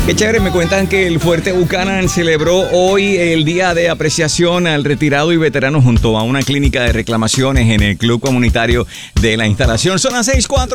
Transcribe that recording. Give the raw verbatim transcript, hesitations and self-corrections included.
Qué chévere, me cuentan que el Fuerte Buchanan celebró hoy el Día de Apreciación al Retirado y Veterano junto a una clínica de reclamaciones en el Club Comunitario de la Instalación. Son las seis cuatro.